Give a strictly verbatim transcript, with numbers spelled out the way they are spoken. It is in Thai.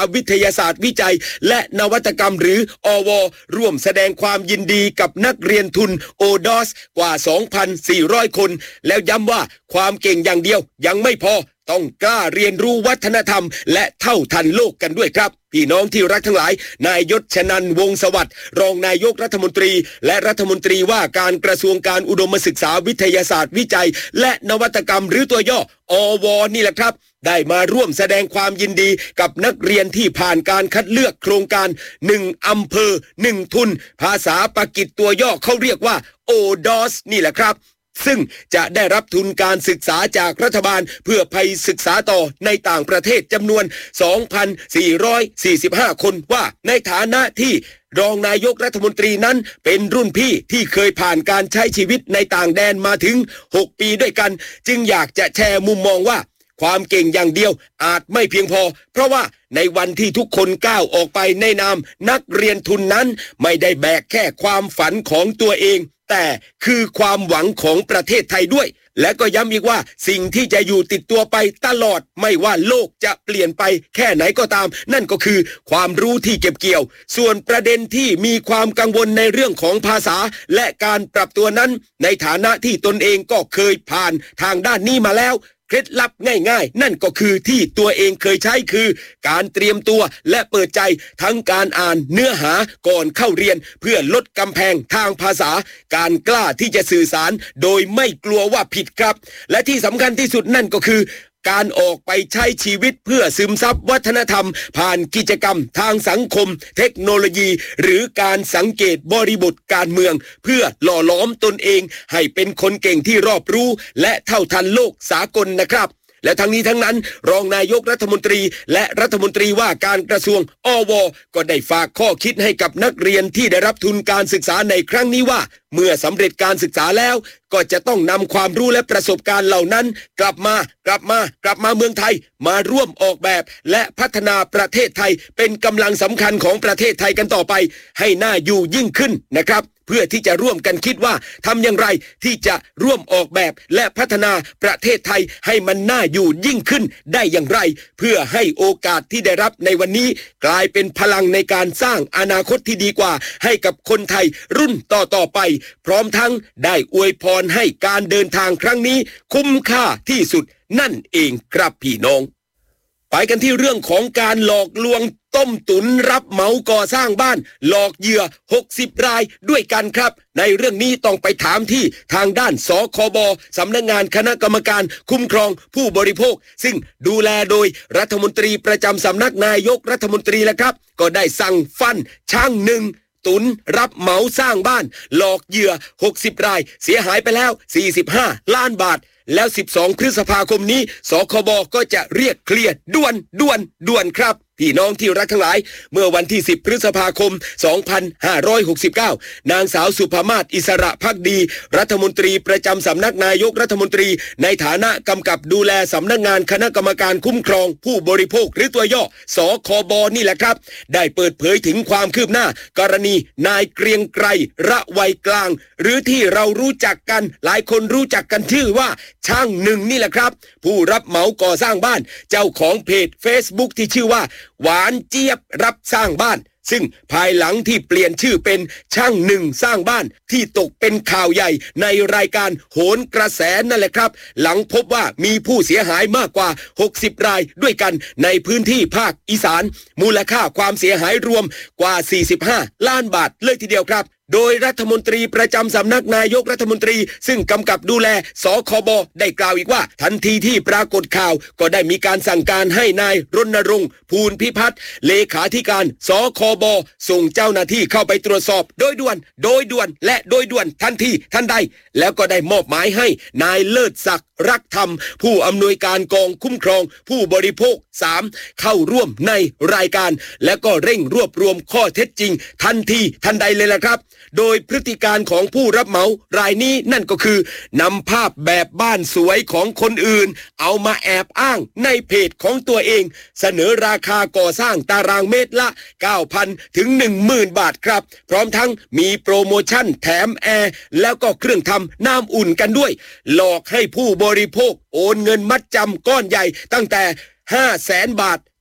วิทยาศาสตร์วิจัยและนวัตกรรมหรืออวร่วมแสดงความยินดีกับนักเรียนทุนโอดอสกว่า สองพันสี่ร้อย คนแล้วย้ำว่าความเก่งอย่างเดียวยังไม่พอต้องกล้าเรียนรู้วัฒนธรรมและเท่าทันโลกกันด้วยครับพี่น้องที่รักทั้งหลายนายยศชนันท์วงศ์สวัสดิ์รองนายกรัฐมนตรีและรัฐมนตรีว่าการกระทรวงการอุดมศึกษาวิทยาศาสตร์วิจัยและนวัตกรรมหรือตัวย่ออวนี่แหละครับได้มาร่วมแสดงความยินดีกับนักเรียนที่ผ่านการคัดเลือกโครงการหนึ่งอำเภอหนึ่งทุนภาษาปากีสตัวย่อเขาเรียกว่าโอดอสนี่แหละครับซึ่งจะได้รับทุนการศึกษาจากรัฐบาลเพื่อไปศึกษาต่อในต่างประเทศจำนวน สองพันสี่ร้อยสี่สิบห้า คนว่าในฐานะที่รองนายกรัฐมนตรีนั้นเป็นรุ่นพี่ที่เคยผ่านการใช้ชีวิตในต่างแดนมาถึงหกปีด้วยกันจึงอยากจะแชร์มุมมองว่าความเก่งอย่างเดียวอาจไม่เพียงพอเพราะว่าในวันที่ทุกคนก้าวออกไปในนามนักเรียนทุนนั้นไม่ได้แบกแค่ความฝันของตัวเองแต่คือความหวังของประเทศไทยด้วยและก็ย้ำอีกว่าสิ่งที่จะอยู่ติดตัวไปตลอดไม่ว่าโลกจะเปลี่ยนไปแค่ไหนก็ตามนั่นก็คือความรู้ที่เก็บเกี่ยวส่วนประเด็นที่มีความกังวลในเรื่องของภาษาและการปรับตัวนั้นในฐานะที่ตนเองก็เคยผ่านทางด้านนี้มาแล้วเคล็ดลับง่ายๆนั่นก็คือที่ตัวเองเคยใช้คือการเตรียมตัวและเปิดใจทั้งการอ่านเนื้อหาก่อนเข้าเรียนเพื่อลดกำแพงทางภาษาการกล้าที่จะสื่อสารโดยไม่กลัวว่าผิดครับและที่สำคัญที่สุดนั่นก็คือการออกไปใช้ชีวิตเพื่อซึมซับวัฒนธรรมผ่านกิจกรรมทางสังคมเทคโนโลยีหรือการสังเกตบริบทการเมืองเพื่อหล่อหลอมตนเองให้เป็นคนเก่งที่รอบรู้และเท่าทันโลกสากลนะครับและทั้งนี้ทั้งนั้นรองนายกรัฐมนตรีและรัฐมนตรีว่าการกระทรวงอวก็ได้ฝากข้อคิดให้กับนักเรียนที่ได้รับทุนการศึกษาในครั้งนี้ว่าเมื่อสำเร็จการศึกษาแล้วก็จะต้องนำความรู้และประสบการณ์เหล่านั้นกลับมากลับมากลับมาเมืองไทยมาร่วมออกแบบและพัฒนาประเทศไทยเป็นกำลังสำคัญของประเทศไทยกันต่อไปให้น่าอยู่ยิ่งขึ้นนะครับเพื่อที่จะร่วมกันคิดว่าทำอย่างไรที่จะร่วมออกแบบและพัฒนาประเทศไทยให้มันน่าอยู่ยิ่งขึ้นได้อย่างไรเพื่อให้โอกาสที่ได้รับในวันนี้กลายเป็นพลังในการสร้างอนาคตที่ดีกว่าให้กับคนไทยรุ่นต่อๆไปพร้อมทั้งได้อวยพรให้การเดินทางครั้งนี้คุ้มค่าที่สุดนั่นเองครับพี่น้องไปกันที่เรื่องของการหลอกลวงต้มตุ๋นรับเหมาก่อสร้างบ้านหลอกเหยื่อหกสิบรายด้วยกันครับในเรื่องนี้ต้องไปถามที่ทางด้านสคบสำนักงานคณะกรรมการคุ้มครองผู้บริโภคซึ่งดูแลโดยรัฐมนตรีประจำสำนักนายกรัฐมนตรีแล้วครับก็ได้สั่งฟันช่างหนึ่งตุนรับเหมาสร้างบ้านหลอกเหยื่อหกสิบรายเสียหายไปแล้วสี่สิบห้าล้านบาทแล้วสิบสองพฤษภาคมนี้สคบก็จะเรียกเคลียร์ด่วนด่วนด่วนครับพี่น้องที่รักทั้งหลายเมื่อวันที่สิบพฤษภาคมสองพันห้าร้อยหกสิบเก้านางสาวสุภามาศอิสระภักดีรัฐมนตรีประจำสำนักนายกรัฐมนตรีในฐานะกำกับดูแลสำนักงานคณะกรรมการคุ้มครองผู้บริโภคหรือตัวย่อสคบนี่แหละครับได้เปิดเผยถึงความคืบหน้ากรณีนายเกรียงไกรระไวยกลางหรือที่เรารู้จักกันหลายคนรู้จักกันชื่อว่าช่างหนึ่งนี่แหละครับผู้รับเหมาก่อสร้างบ้านเจ้าของเพจ Facebook ที่ชื่อว่าหวานเจี๊ยบรับสร้างบ้านซึ่งภายหลังที่เปลี่ยนชื่อเป็นช่างหนึ่งสร้างบ้านที่ตกเป็นข่าวใหญ่ในรายการโหนกระแสนั่นแหละครับหลังพบว่ามีผู้เสียหายมากกว่าหกสิบรายด้วยกันในพื้นที่ภาคอีสานมูลค่าความเสียหายรวมกว่าสี่สิบห้าล้านบาทเลยทีเดียวครับโดยรัฐมนตรีประจำสำนักนายกรัฐมนตรีซึ่งกำกับดูแลสคบได้กล่าวอีกว่าทันทีที่ปรากฏข่าวก็ได้มีการสั่งการให้นายรณรงค์ภูลพิพัฒน์เลขาธิการสคบส่งเจ้าหน้าที่เข้าไปตรวจสอบโดยด่วนโดยด่วนและโดยด่วนทันทีทันใดแล้วก็ได้มอบหมายให้นายเลิศศักดิ์รักธรรมผู้อำนวยการกองคุ้มครองผู้บริโภคสามเข้าร่วมในรายการและก็เร่งรวบรวมข้อเท็จจริงทันทีทันใดเลยล่ะครับโดยพฤติการของผู้รับเหมารายนี้นั่นก็คือนำภาพแบบบ้านสวยของคนอื่นเอามาแอบอ้างในเพจของตัวเองเสนอราคาก่อสร้างตารางเมตรละ เก้าพัน ถึง หนึ่งหมื่น บาทครับพร้อมทั้งมีโปรโมชั่นแถมแอร์แล้วก็เครื่องทำน้ำอุ่นกันด้วยหลอกให้ผู้บริโภคโอนเงินมัดจำก้อนใหญ่ตั้งแต่ห้าแสนบาท